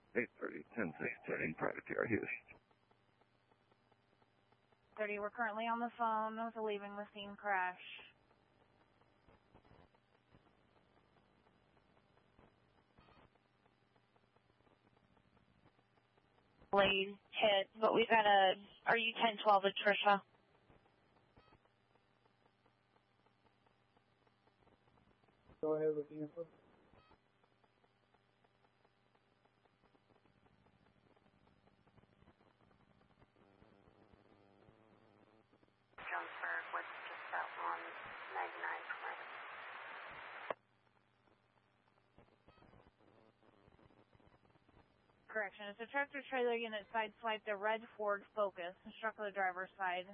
830, 1016, private PR Houston. 30, we're currently on the phone with a leaving the scene crash. Blade hit, but we've got a RU-1012 at Trisha. Go ahead with the info. Jonesburg, what's just out on 99 Flint? Correction, it's a tractor trailer unit sideswiped a red Ford Focus and struck the driver's side.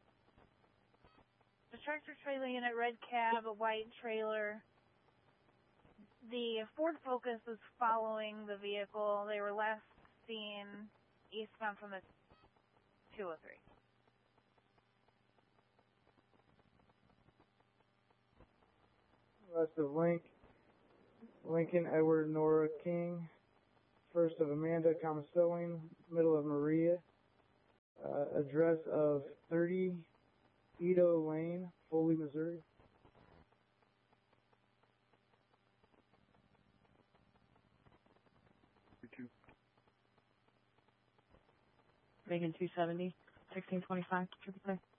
The tractor trailer unit, red cab, a white trailer. The Ford Focus was following the vehicle. They were last seen eastbound from the 203. West of Lincoln, Edward, Nora King. First of Amanda, Stelling, middle of Maria. Address of 30 Edo Lane, Foley, Missouri. Reagan 270, 1625, triple